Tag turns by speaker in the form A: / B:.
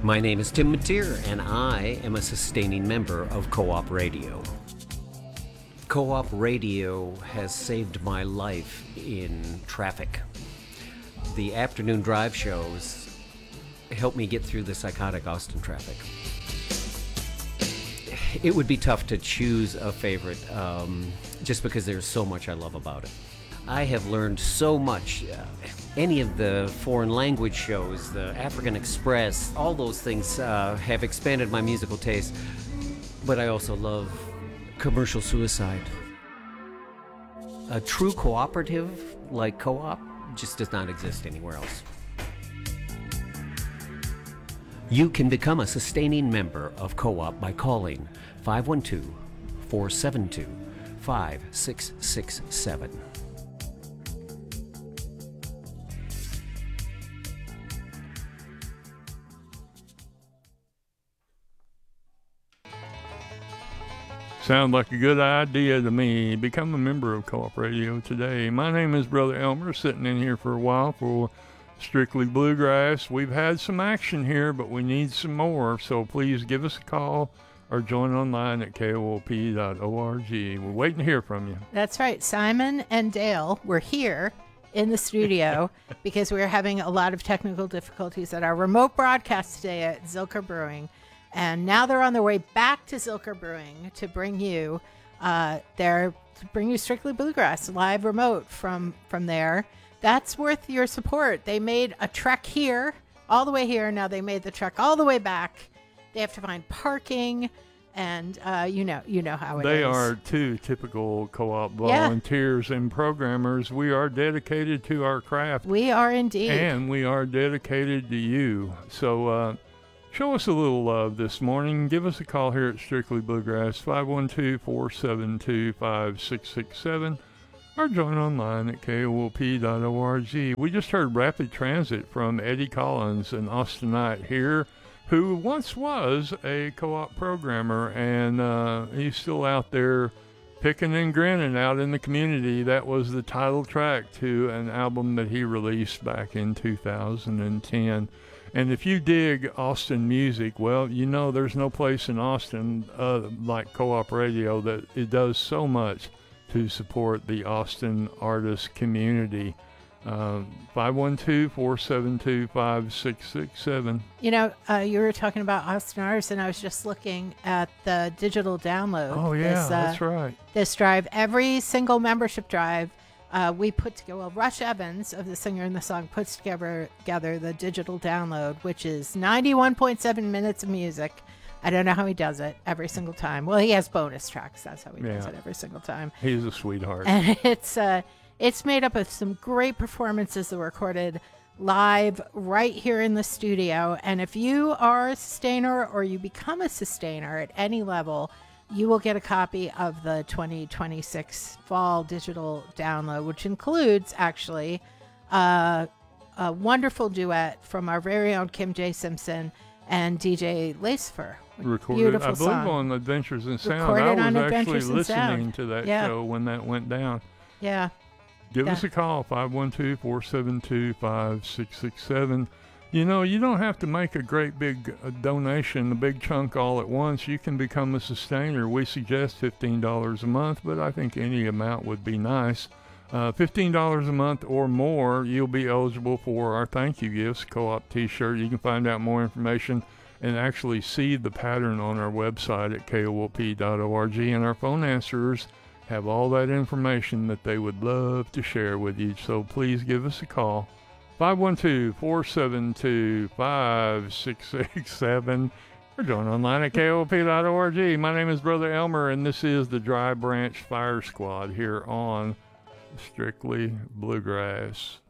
A: My name is Tim Mateer, and I am a sustaining member of Co-op Radio. Co-op Radio has saved my life in traffic. The afternoon drive shows help me get through the psychotic Austin traffic. It would be tough to choose a favorite just because there's so much I love about it. I have learned so much. Any of the foreign language shows, the African Express, all those things have expanded my musical taste. But I also love commercial suicide. A true cooperative like Co-op just does not exist anywhere else. You can become a sustaining member of Co-op by calling 512-472-5667.
B: Sound like a good idea to me. Become a member of Co-op Radio today. My name is Brother Elmer, sitting in here for a while for Strictly Bluegrass. We've had some action here, but we need some more, so please give us a call or join online at koop.org. We're waiting to hear from you.
C: That's right. Simon and Dale were here in the studio because we were having a lot of technical difficulties at our remote broadcast today at Zilker Brewing. And now they're on their way back to Zilker Brewing to bring you Strictly Bluegrass live remote from there. That's worth your support. They made a trek here, all the way here. Now they made the trek all the way back. They have to find parking, and you know how it is.
B: They are two typical Co-op volunteers and programmers. We are dedicated to our craft.
C: We are indeed.
B: And we are dedicated to you. So show us a little love this morning. Give us a call here at Strictly Bluegrass, 512-472-5667, or join online at koop.org. We just heard Rapid Transit from Eddie Collins, an Austinite here, who once was a Co-op programmer, and he's still out there picking and grinning out in the community. That was the title track to an album that he released back in 2010. And if you dig Austin music, well, you know there's no place in Austin like Co-op Radio that it does so much to support the Austin artist community. 512-472-5667.
C: You know, you were talking about Austin artists, and I was just looking at the digital download.
B: Oh, yeah, that's right.
C: This drive, every single membership drive, we put together, Rush Evans of the Singer in the Song puts together the digital download, which is 91.7 minutes of music. I don't know how he does it every single time. Well, he has bonus tracks. That's how he does it every single time.
B: He's a sweetheart.
C: And it's made up of some great performances that were recorded live right here in the studio. And if you are a sustainer or you become a sustainer at any level, you will get a copy of the 2026 fall digital download, which includes actually a wonderful duet from our very own Kim J. Simpson and DJ Lacefer.
B: Recorded,
C: beautiful
B: I believe,
C: song.
B: on Adventures in Sound.
C: Recorded
B: I
C: on
B: was
C: Adventures
B: actually
C: in Sound.
B: listening to that show when that went down.
C: Yeah.
B: Give us a call, 512-472-5667. You know, you don't have to make a great big donation, a big chunk all at once. You can become a sustainer. We suggest $15 a month, but I think any amount would be nice. $15 a month or more, you'll be eligible for our thank you gifts, Co-op t-shirt. You can find out more information and actually see the pattern on our website at koop.org. And our phone answerers have all that information that they would love to share with you. So please give us a call. 512-472-5667 or join online at koop.org. My name is Brother Elmer, and this is the Dry Branch Fire Squad here on Strictly Bluegrass.